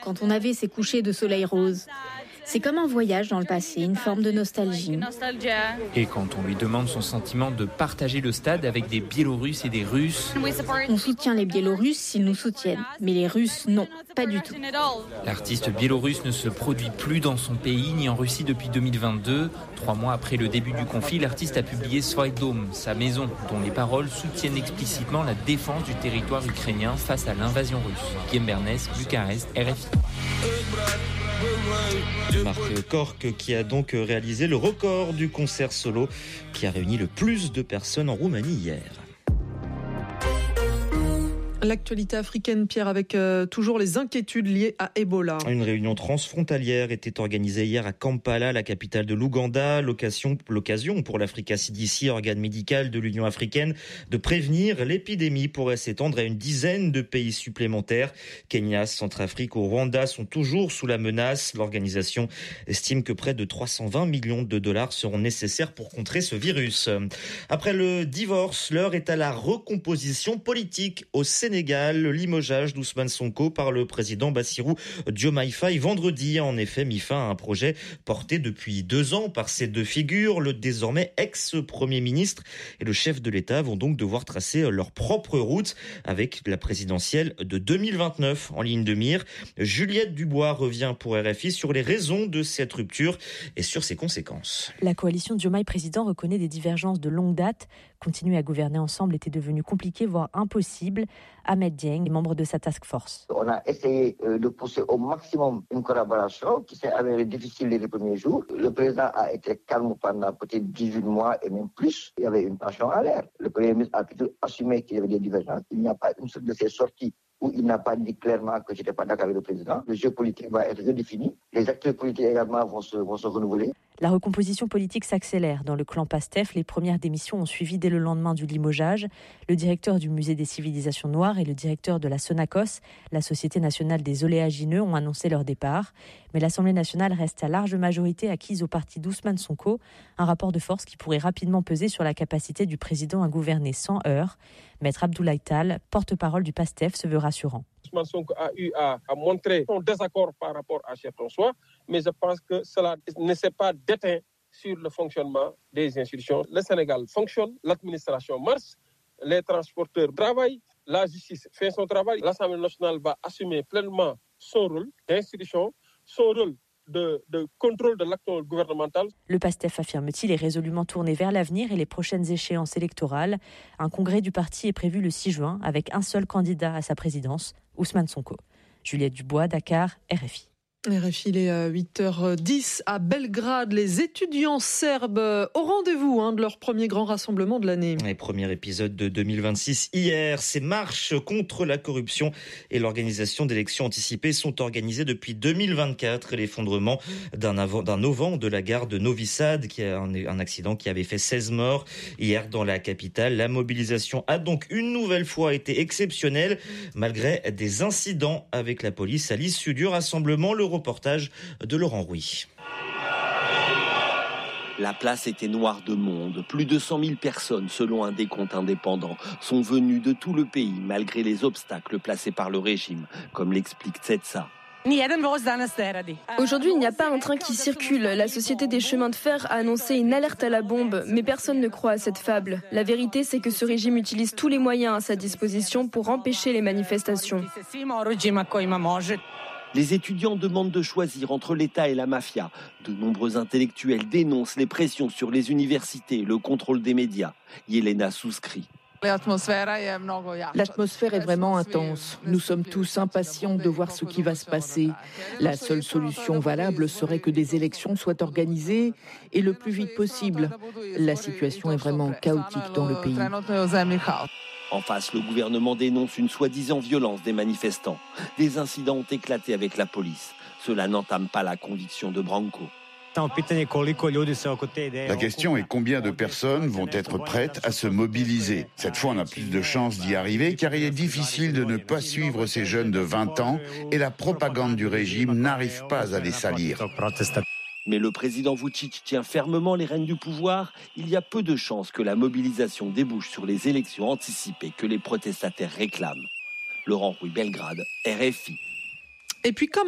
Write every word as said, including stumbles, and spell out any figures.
quand on avait ces couchers de soleil rose. C'est comme un voyage dans le passé, une forme de nostalgie. Et quand on lui demande son sentiment de partager le stade avec des Biélorusses et des Russes, on soutient les Biélorusses s'ils nous soutiennent, mais les Russes, non, pas du tout. L'artiste biélorusse ne se produit plus dans son pays ni en Russie depuis deux mille vingt-deux. Trois mois après le début du conflit, l'artiste a publié Svoj dom, sa maison, dont les paroles soutiennent explicitement la défense du territoire ukrainien face à l'invasion russe. Guillaume Bernès, Bucarest, R F I. Marc Cork qui a donc réalisé le record du concert solo qui a réuni le plus de personnes en Roumanie hier. L'actualité africaine, Pierre, avec euh, toujours les inquiétudes liées à Ebola. Une réunion transfrontalière était organisée hier à Kampala, la capitale de l'Ouganda. L'occasion, l'occasion pour l'Africa C D C, organe médical de l'Union africaine, de prévenir l'épidémie pourrait s'étendre à une dizaine de pays supplémentaires. Kenya, Centrafrique ou Rwanda sont toujours sous la menace. L'organisation estime que près de trois cent vingt millions de dollars seront nécessaires pour contrer ce virus. Après le divorce, l'heure est à la recomposition politique au Sénégal. Sénégal, le limogeage d'Ousmane Sonko par le président Bassirou Diomaye Faye vendredi a en effet mis fin à un projet porté depuis deux ans par ces deux figures. Le désormais ex-premier ministre et le chef de l'État vont donc devoir tracer leur propre route avec la présidentielle de deux mille vingt-neuf en ligne de mire. Juliette Dubois revient pour R F I sur les raisons de cette rupture et sur ses conséquences. La coalition Diomaye président reconnaît des divergences de longue date. Continuer à gouverner ensemble était devenu compliqué, voire impossible. Ahmed Dieng est membre de sa task force. On a essayé de pousser au maximum une collaboration qui s'est avérée difficile les premiers jours. Le président a été calme pendant peut-être dix-huit mois et même plus. Il y avait une tension à l'air. Le premier ministre a plutôt assumé qu'il y avait des divergences. Il n'y a pas une seule de ces sorties où il n'a pas dit clairement que je n'étais pas d'accord avec le président. Le jeu politique va être redéfini. Les acteurs politiques également vont se, vont se renouveler. La recomposition politique s'accélère. Dans le clan PASTEF, les premières démissions ont suivi dès le lendemain du limogeage. Le directeur du Musée des civilisations noires et le directeur de la Sonacos, la Société nationale des oléagineux, ont annoncé leur départ. Mais l'Assemblée nationale reste à large majorité acquise au parti d'Ousmane Sonko. Un rapport de force qui pourrait rapidement peser sur la capacité du président à gouverner sans heurts. Maître Abdoulaye Tall, porte-parole du PASTEF, se veut rassurant. Ousmane Sonko a eu à, à montrer son désaccord par rapport à certains choix, mais je pense que cela ne s'est pas déteint sur le fonctionnement des institutions. Le Sénégal fonctionne, l'administration marche, les transporteurs travaillent, la justice fait son travail. L'Assemblée nationale va assumer pleinement son rôle d'institution, son rôle De, de contrôle de l'acte gouvernemental. Le PASTEF, affirme-t-il, est résolument tourné vers l'avenir et les prochaines échéances électorales. Un congrès du parti est prévu le six juin avec un seul candidat à sa présidence, Ousmane Sonko. Juliette Dubois, Dakar, R F I. R F I, il est à huit heures dix à Belgrade. Les étudiants serbes au rendez-vous hein, de leur premier grand rassemblement de l'année. Et premier épisode de deux mille vingt-six hier. Ces marches contre la corruption et l'organisation d'élections anticipées sont organisées depuis deux mille vingt-quatre. L'effondrement d'un, avant, d'un auvent de la gare de Novi Sad, qui a un, un accident qui avait fait seize morts hier dans la capitale. La mobilisation a donc une nouvelle fois été exceptionnelle malgré des incidents avec la police à l'issue du rassemblement. Le reportage de Laurent Rouy. La place était noire de monde. Plus de cent mille personnes, selon un décompte indépendant, sont venues de tout le pays malgré les obstacles placés par le régime, comme l'explique Tsetsa. Aujourd'hui, il n'y a pas un train qui circule. La Société des chemins de fer a annoncé une alerte à la bombe, mais personne ne croit à cette fable. La vérité, c'est que ce régime utilise tous les moyens à sa disposition pour empêcher les manifestations. Les étudiants demandent de choisir entre l'État et la mafia. De nombreux intellectuels dénoncent les pressions sur les universités, le contrôle des médias. Yelena souscrit. L'atmosphère est vraiment intense. Nous sommes tous impatients de voir ce qui va se passer. La seule solution valable serait que des élections soient organisées et le plus vite possible. La situation est vraiment chaotique dans le pays. En face, le gouvernement dénonce une soi-disant violence des manifestants. Des incidents ont éclaté avec la police. Cela n'entame pas la conviction de Branco. La question est combien de personnes vont être prêtes à se mobiliser. Cette fois, on a plus de chances d'y arriver car il est difficile de ne pas suivre ces jeunes de vingt ans et la propagande du régime n'arrive pas à les salir. Mais le président Vučić tient fermement les rênes du pouvoir. Il y a peu de chances que la mobilisation débouche sur les élections anticipées que les protestataires réclament. Laurent Rouy, Belgrade, R F I. Et puis comme